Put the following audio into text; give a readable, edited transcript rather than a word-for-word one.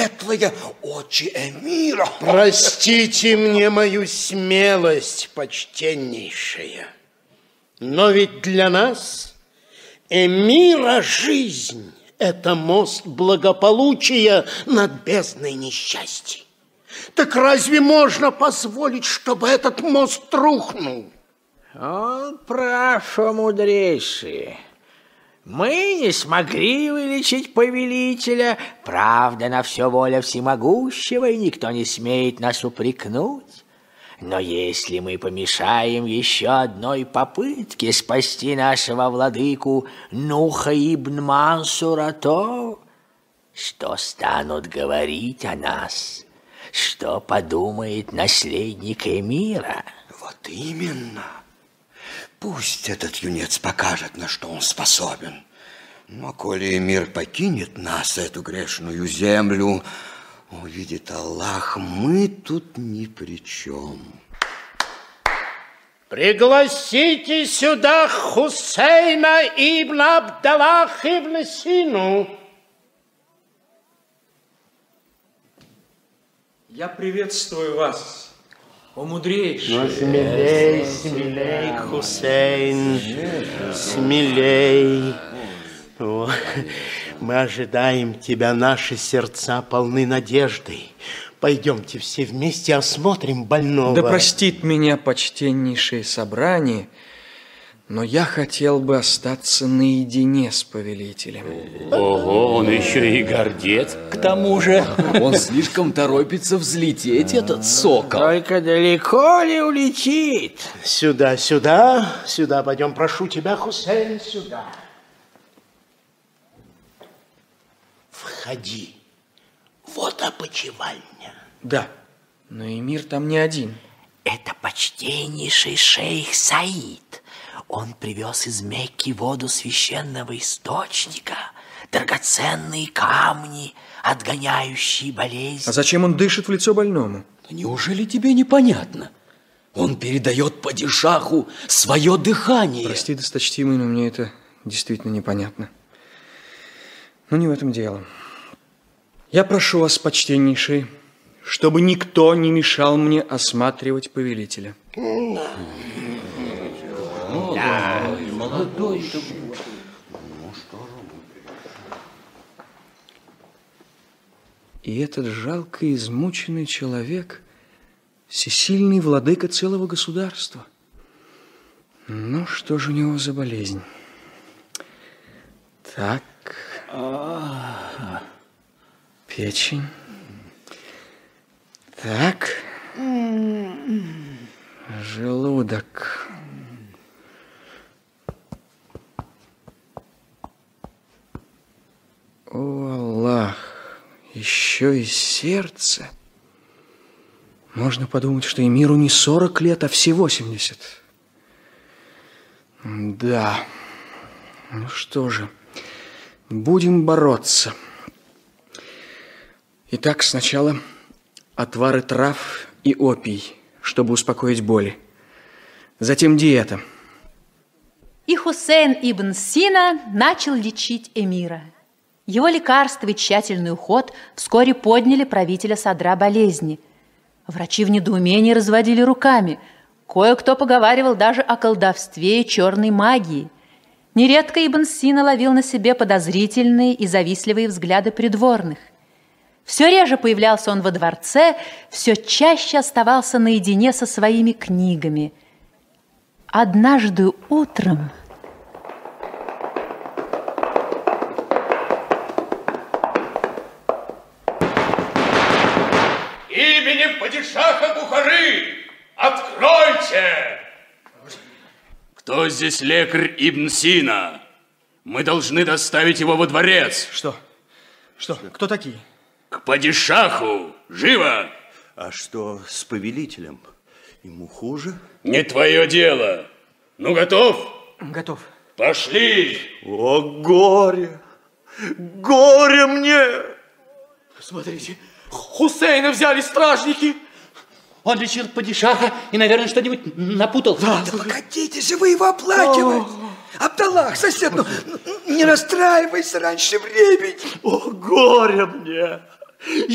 светлые очи эмира. Простите мне мою смелость, почтеннейшая. Но ведь для нас эмира жизнь – это мост благополучия над бездной несчастья. Так разве можно позволить, чтобы этот мост рухнул? Он прав, о мудрейший. Мы не смогли вылечить повелителя, правда, на все воля всемогущего, и никто не смеет нас упрекнуть. Но если мы помешаем еще одной попытке спасти нашего владыку Нуха ибн Мансура, то что станут говорить о нас? Что подумает наследник эмира? Вот именно. Пусть этот юнец покажет, на что он способен. Но коли эмир покинет нас, эту грешную землю, увидит Аллах, мы тут ни при чем. Пригласите сюда Хусейна ибн Абдаллах ибн Сину. Я приветствую вас, о мудрейший. Ну, смелей, смелей, Хусейн, смелей. О, мы ожидаем тебя, наши сердца полны надеждой. Пойдемте все вместе осмотрим больного. Да простит меня почтеннейшее собрание, но я хотел бы остаться наедине с повелителем. Ого, он еще и гордец, к тому же. Он слишком торопится взлететь, этот сокол. Только далеко ли улетит? Сюда, сюда, сюда пойдем, прошу тебя, Хусейн, сюда. Входи. Вот опочивальня. Да, но эмир там не один. Это почтеннейший шейх Саид. Он привез из Мекки воду священного источника, драгоценные камни, отгоняющие болезнь. А зачем он дышит в лицо больному? Неужели тебе непонятно? Он передает падишаху свое дыхание. Прости, досточтимый, но мне это действительно непонятно. Но не в этом дело. Я прошу вас, почтеннейший, чтобы никто не мешал мне осматривать повелителя. Молодой-то. И этот жалко измученный человек – всесильный владыка целого государства. Ну, что же у него за болезнь? Так. Печень. Так. Желудок. О, Аллах, еще и сердце. Можно подумать, что эмиру не 40 лет, а все 80. Да. Ну что же, будем бороться. Итак, сначала отвары трав и опий, чтобы успокоить боли. Затем диета. И Хусейн ибн Сина начал лечить эмира. Его лекарства и тщательный уход вскоре подняли правителя с одра болезни. Врачи в недоумении разводили руками. Кое-кто поговаривал даже о колдовстве и черной магии. Нередко ибн Сина ловил на себе подозрительные и завистливые взгляды придворных. Все реже появлялся он во дворце, все чаще оставался наедине со своими книгами. Однажды утром... Именем падишаха Бухары, откройте! Кто здесь лекарь Ибн Сина? Мы должны доставить его во дворец. Что? Кто такие? К падишаху! Живо! А что с повелителем? Ему хуже? Не твое дело. Ну, готов? Готов. Пошли! О, горе! Горе мне! Смотрите, Хусейна взяли стражники. Он лечил падишаха и, наверное, что-нибудь напутал. Да погодите же вы его оплакивать. Абдаллах, сосед, ну не расстраивайся раньше времени. О, горе мне!